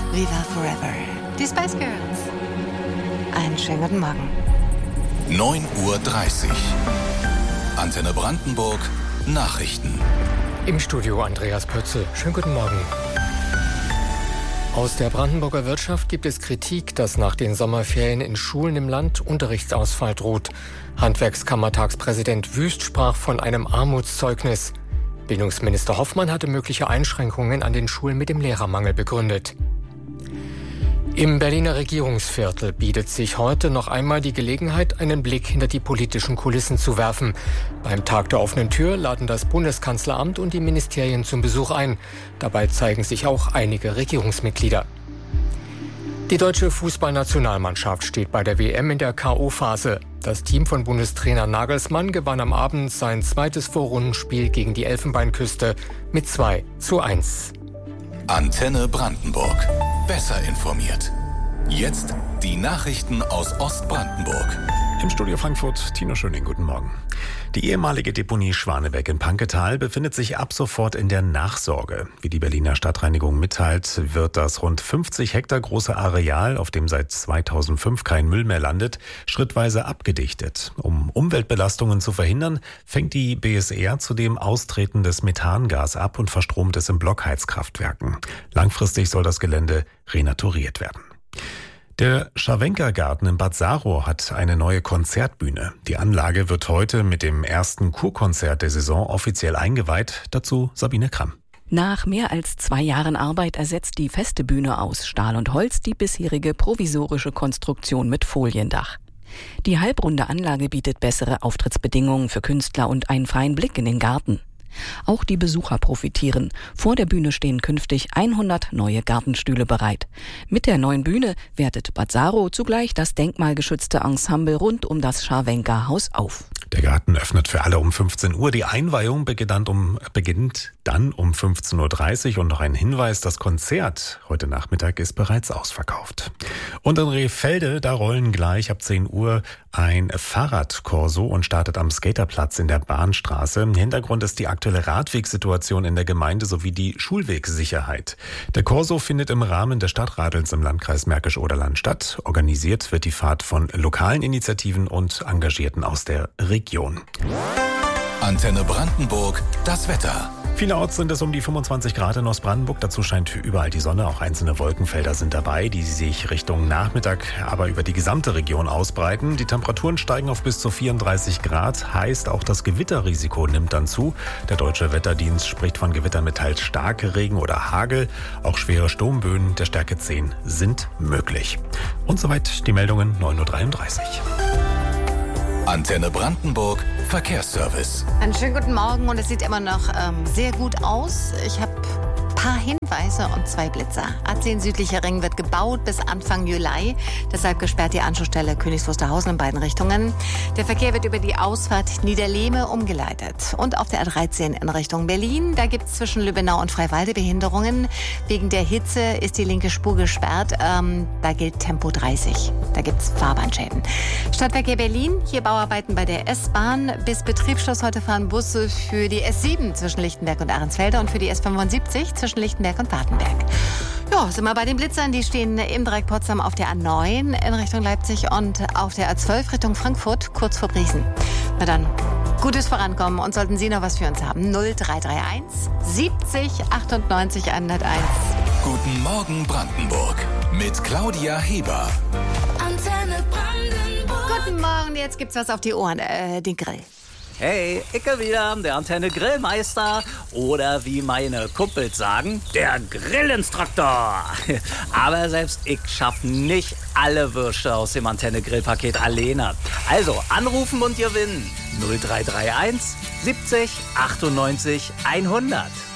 Viva Forever. Die Spice Girls. Einen schönen guten Morgen. 9:30 Uhr. Antenne Brandenburg. Nachrichten. Im Studio Andreas Pötzel. Schönen guten Morgen. Aus der Brandenburger Wirtschaft gibt es Kritik, dass nach den Sommerferien in Schulen im Land Unterrichtsausfall droht. Handwerkskammertagspräsident Wüst sprach von einem Armutszeugnis. Bildungsminister Hoffmann hatte mögliche Einschränkungen an den Schulen mit dem Lehrermangel begründet. Im Berliner Regierungsviertel bietet sich heute noch einmal die Gelegenheit, einen Blick hinter die politischen Kulissen zu werfen. Beim Tag der offenen Tür laden das Bundeskanzleramt und die Ministerien zum Besuch ein. Dabei zeigen sich auch einige Regierungsmitglieder. Die deutsche Fußballnationalmannschaft steht bei der WM in der K.O.-Phase. Das Team von Bundestrainer Nagelsmann gewann am Abend sein zweites Vorrundenspiel gegen die Elfenbeinküste mit 2:1. Antenne Brandenburg. Besser informiert. Jetzt die Nachrichten aus Ostbrandenburg. Im Studio Frankfurt, Tino Schöning, guten Morgen. Die ehemalige Deponie Schwanebeck in Panketal befindet sich ab sofort in der Nachsorge. Wie die Berliner Stadtreinigung mitteilt, wird das rund 50 Hektar große Areal, auf dem seit 2005 kein Müll mehr landet, schrittweise abgedichtet. Um Umweltbelastungen zu verhindern, fängt die BSR zudem Austreten des Methangas ab und verstromt es in Blockheizkraftwerken. Langfristig soll das Gelände renaturiert werden. Der Scharwenker-Garten in Bad Saro hat eine neue Konzertbühne. Die Anlage wird heute mit dem ersten Kurkonzert der Saison offiziell eingeweiht. Dazu Sabine Kramm. Nach mehr als 2 Jahren Arbeit ersetzt die feste Bühne aus Stahl und Holz die bisherige provisorische Konstruktion mit Foliendach. Die halbrunde Anlage bietet bessere Auftrittsbedingungen für Künstler und einen freien Blick in den Garten. Auch die Besucher profitieren. Vor der Bühne stehen künftig 100 neue Gartenstühle bereit. Mit der neuen Bühne wertet Bad Saro zugleich das denkmalgeschützte Ensemble rund um das Scharwenker-Haus auf. Der Garten öffnet für alle um 15 Uhr. Die Einweihung beginnt dann um 15:30 Uhr. Und noch ein Hinweis, das Konzert heute Nachmittag ist bereits ausverkauft. Und in Rehfelde, da rollen gleich ab 10 Uhr ein Fahrradkorso und startet am Skaterplatz in der Bahnstraße. Hintergrund ist die aktuelle Radwegsituation in der Gemeinde sowie die Schulwegsicherheit. Der Korso findet im Rahmen des Stadtradelns im Landkreis Märkisch-Oderland statt. Organisiert wird die Fahrt von lokalen Initiativen und Engagierten aus der Region. Antenne Brandenburg, das Wetter. Vielerorts sind es um die 25 Grad in Ostbrandenburg. Dazu scheint überall die Sonne. Auch einzelne Wolkenfelder sind dabei, die sich Richtung Nachmittag aber über die gesamte Region ausbreiten. Die Temperaturen steigen auf bis zu 34 Grad. Heißt, auch das Gewitterrisiko nimmt dann zu. Der Deutsche Wetterdienst spricht von Gewittern mit teils Starkregen oder Hagel. Auch schwere Sturmböen der Stärke 10 sind möglich. Und soweit die Meldungen 9:33 Uhr. Antenne Brandenburg, Verkehrsservice. Einen schönen guten Morgen und es sieht immer noch sehr gut aus. Ich habe ein paar Hinweise und 2 Blitzer. A10 südlicher Ring wird gebaut bis Anfang Juli. Deshalb gesperrt die Anschlussstelle Königs Wusterhausen in beiden Richtungen. Der Verkehr wird über die Ausfahrt Niederlehme umgeleitet. Und auf der A13 in Richtung Berlin, da gibt es zwischen Lübbenau und Freiwalde Behinderungen. Wegen der Hitze ist die linke Spur gesperrt. Da gilt Tempo 30. Da gibt es Fahrbahnschäden. Stadtverkehr Berlin, hier Bauarbeiten bei der S-Bahn. Bis Betriebsschluss heute fahren Busse für die S7 zwischen Lichtenberg und Ahrensfelde und für die S75 zwischen Lichtenberg und Wartenberg. Ja, sind wir bei den Blitzern. Die stehen im Dreieck Potsdam auf der A9 in Richtung Leipzig und auf der A12 Richtung Frankfurt, kurz vor Briesen. Na dann, gutes Vorankommen. Und sollten Sie noch was für uns haben, 0331 70 98 101. Guten Morgen Brandenburg mit Claudia Heber. Antenne Brandenburg. Guten Morgen, jetzt gibt's was auf die Ohren, den Grill. Hey, Icke wieder, der Antenne Grillmeister oder wie meine Kumpels sagen, der Grillinstruktor. Aber selbst ich schaffe nicht alle Würste aus dem Antenne Grillpaket alleine. Also anrufen und gewinnen. 0331 70 98 100.